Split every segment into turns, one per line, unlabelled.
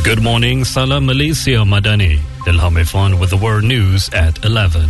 Good morning, Salam Malaysia Madani. Ilham Irfan with the world news at 11.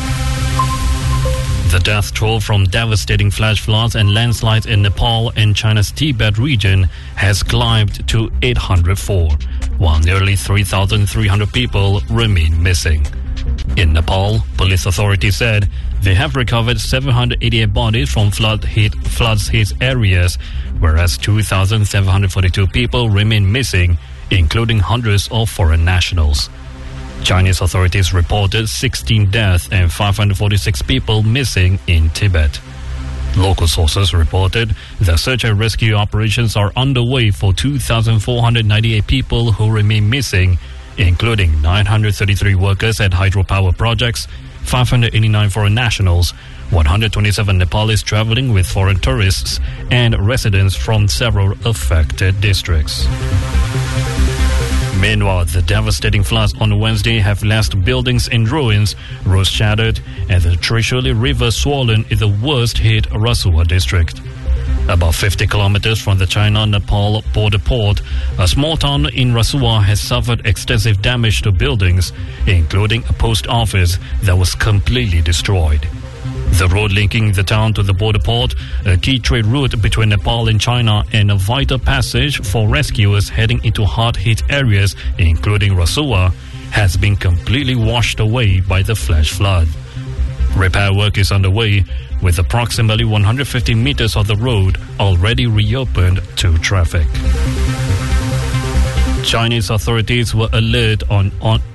The death toll from devastating flash floods and landslides in Nepal and China's Tibet region has climbed to 804, while nearly 3,300 people remain missing. In Nepal, police authorities said they have recovered 788 bodies from floods-hit areas, whereas 2,742 people remain missing, including hundreds of foreign nationals. Chinese authorities reported 16 deaths and 546 people missing in Tibet. Local sources reported that search and rescue operations are underway for 2,498 people who remain missing, including 933 workers at hydropower projects, 589 foreign nationals, 127 Nepalese traveling with foreign tourists, and residents from several affected districts. Meanwhile, the devastating floods on Wednesday have left buildings in ruins, roads shattered, and the Trishuli River swollen in the worst-hit Rasuwa district. About 50 kilometers from the China-Nepal border port, a small town in Rasuwa has suffered extensive damage to buildings, including a post office that was completely destroyed. The road linking the town to the border port, a key trade route between Nepal and China, and a vital passage for rescuers heading into hard-hit areas, including Rasuwa, has been completely washed away by the flash flood. Repair work is underway, with approximately 150 meters of the road already reopened to traffic. Chinese authorities were on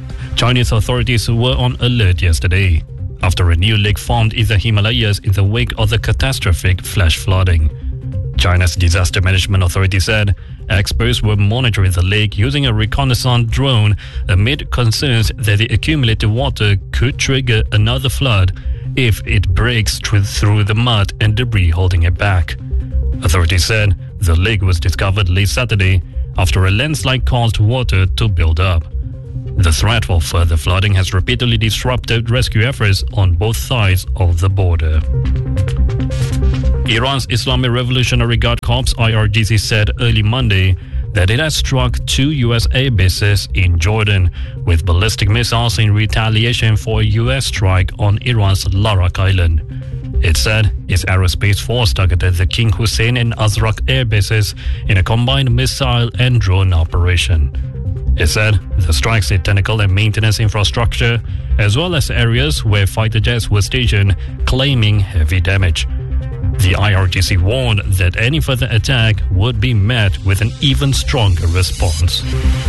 alert yesterday after a new lake formed in the Himalayas in the wake of the catastrophic flash flooding. China's Disaster Management Authority said experts were monitoring the lake using a reconnaissance drone amid concerns that the accumulated water could trigger another flood if it breaks through the mud and debris holding it back. Authorities said the lake was discovered late Saturday after a landslide caused water to build up. The threat for further flooding has repeatedly disrupted rescue efforts on both sides of the border. Iran's Islamic Revolutionary Guard Corps (IRGC) said early Monday that it has struck 2 U.S. air bases in Jordan with ballistic missiles in retaliation for a U.S. strike on Iran's Larak Island. It said its aerospace force targeted the King Hussein and Azraq air bases in a combined missile and drone operation. It said the strikes hit technical and maintenance infrastructure, as well as areas where fighter jets were stationed, claiming heavy damage. The IRGC warned that any further attack would be met with an even stronger response.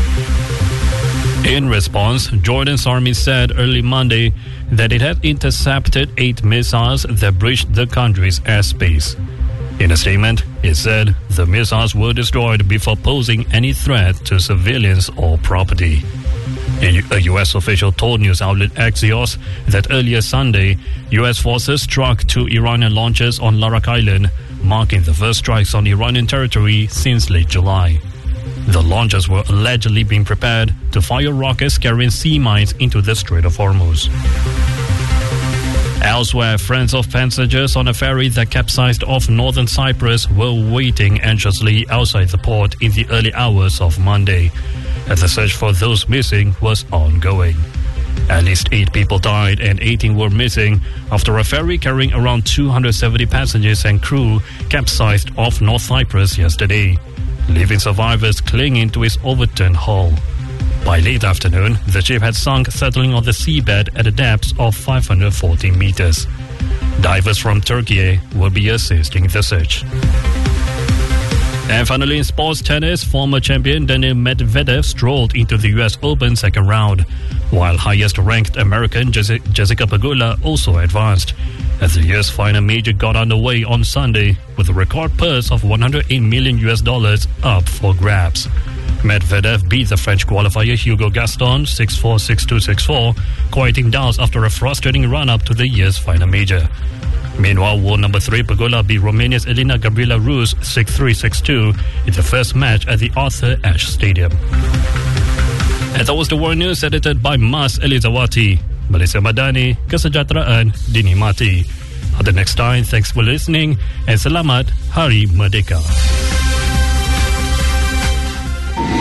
In response, Jordan's army said early Monday that it had intercepted 8 missiles that breached the country's airspace. In a statement, it said the missiles were destroyed before posing any threat to civilians or property. A U.S. official told news outlet Axios that earlier Sunday, U.S. forces struck 2 Iranian launchers on Larak Island, marking the first strikes on Iranian territory since late July. The launchers were allegedly being prepared to fire rockets carrying sea mines into the Strait of Hormuz. Elsewhere, friends of passengers on a ferry that capsized off northern Cyprus were waiting anxiously outside the port in the early hours of Monday, as the search for those missing was ongoing. At least 8 people died and 18 were missing after a ferry carrying around 270 passengers and crew capsized off North Cyprus yesterday, leaving survivors clinging to its overturned hull. By late afternoon, the ship had sunk, settling on the seabed at a depth of 540 meters. Divers from Turkey will be assisting the search. And finally, in sports tennis, former champion Daniil Medvedev strolled into the US Open second round, while highest-ranked American Jessica Pegula also advanced, as the year's final major got underway on Sunday with a record purse of $108 million up for grabs. Medvedev beat the French qualifier Hugo Gaston 6-4, 6-2, 6-4, quieting doubts after a frustrating run-up to the year's final major. Meanwhile, world number 3 Pegula beat Romania's Elena Gabriela Rus 6-3, 6-2 in the first match at the Arthur Ashe Stadium. And that was the world news edited by Mas Elizawati. Malaysia Madani, kesejahteraan dinikmati. Until next time, thanks for listening and selamat Hari Merdeka.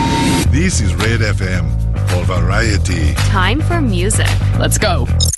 This is Red FM for variety.
Time for music.
Let's go.